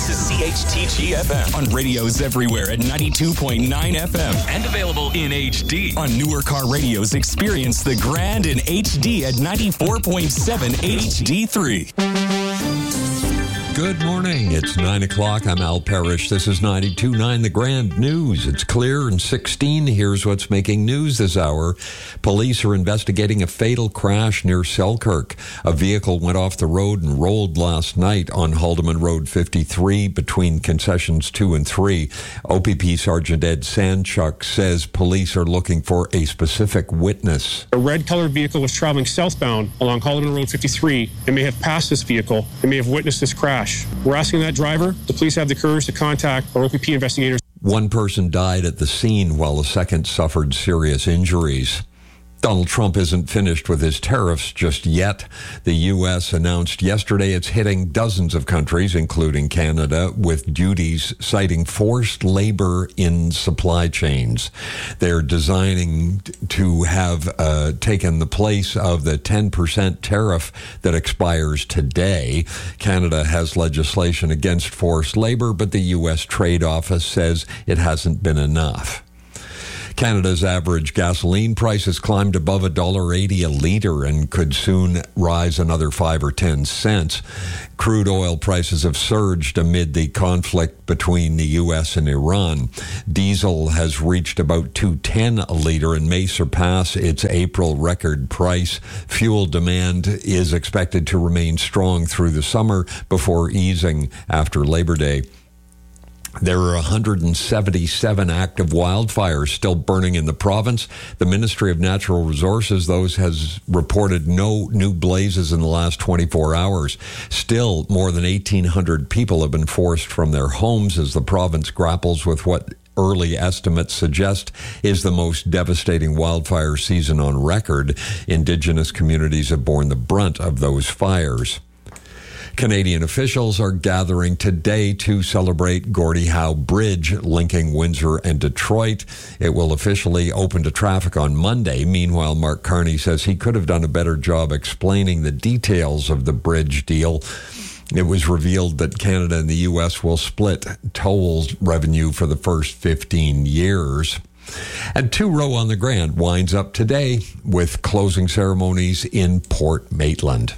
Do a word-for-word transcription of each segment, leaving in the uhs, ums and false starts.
This is C H T G F M on radios everywhere at ninety-two point nine F M and available in H D. On newer car radios, experience the Grand in H D at ninety-four point seven H D three. Good morning. It's nine o'clock. I'm Al Parrish. This is ninety-two point nine The Grand News. It's clear and sixteen. Here's what's making news this hour. Police are investigating a fatal crash near Selkirk. A vehicle went off the road and rolled last night on Haldeman Road fifty-three between concessions two and three. O P P Sergeant Ed Sandchuk says police are looking for a specific witness. A red-colored vehicle was traveling southbound along Haldeman Road fifty-three and may have passed this vehicle and may have witnessed this crash. We're asking that driver to please have the courage to contact our O P P investigators. One person died at the scene while a second suffered serious injuries. Donald Trump isn't finished with his tariffs just yet. The U S announced yesterday it's hitting dozens of countries, including Canada, with duties citing forced labor in supply chains. They're designing to have uh, taken the place of the ten percent tariff that expires today. Canada has legislation against forced labor, but the U S Trade Office says it hasn't been enough. Canada's average gasoline prices climbed above one dollar eighty a litre and could soon rise another five or ten cents. Crude oil prices have surged amid the conflict between the U S and Iran. Diesel has reached about two dollars ten a litre and may surpass its April record price. Fuel demand is expected to remain strong through the summer before easing after Labor Day. There are one hundred seventy-seven active wildfires still burning in the province. The Ministry of Natural Resources, those has reported no new blazes in the last twenty-four hours. Still, more than eighteen hundred people have been forced from their homes as the province grapples with what early estimates suggest is the most devastating wildfire season on record. Indigenous communities have borne the brunt of those fires. Canadian officials are gathering today to celebrate Gordie Howe Bridge linking Windsor and Detroit. It will officially open to traffic on Monday. Meanwhile, Mark Carney says he could have done a better job explaining the details of the bridge deal. It was revealed that Canada and the U S will split tolls revenue for the first fifteen years. And Two Row on the Grand winds up today with closing ceremonies in Port Maitland.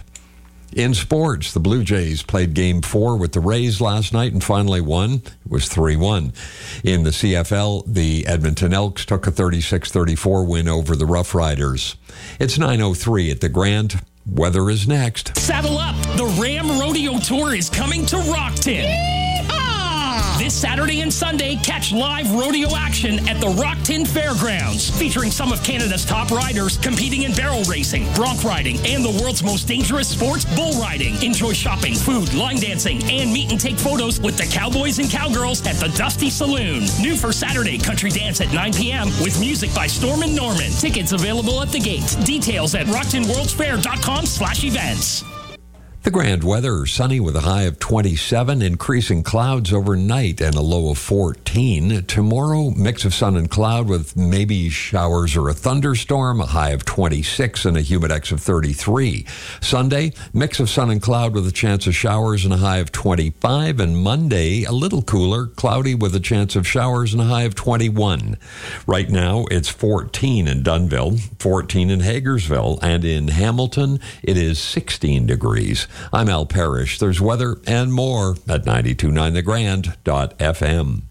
In sports, the Blue Jays played Game four with the Rays last night and finally won. It was three one. In the C F L, the Edmonton Elks took a thirty-six thirty-four win over the Rough Riders. It's nine oh three at the Grand. Weather is next. Saddle up! The Ram Rodeo Tour is coming to Rockton. Yeehaw! This Saturday and Sunday, catch live rodeo action at the Rockton Fairgrounds, featuring some of Canada's top riders competing in barrel racing, bronc riding, and the world's most dangerous sports, bull riding. Enjoy shopping, food, line dancing, and meet and take photos with the cowboys and cowgirls at the Dusty Saloon. New for Saturday, country dance at nine p.m. with music by Storm and Norman. Tickets available at the gate. Details at rockton world's fair dot com slash events. The Grand weather, sunny with a high of twenty-seven, increasing clouds overnight and a low of fourteen. Tomorrow, mix of sun and cloud with maybe showers or a thunderstorm, a high of twenty-six and a humidex of thirty-three. Sunday, mix of sun and cloud with a chance of showers and a high of twenty-five. And Monday, a little cooler, cloudy with a chance of showers and a high of twenty-one. Right now, it's fourteen in Dunnville, fourteen in Hagersville, and in Hamilton, it is sixteen degrees. I'm Al Parrish. There's weather and more at ninety-two point nine the grand dot f m.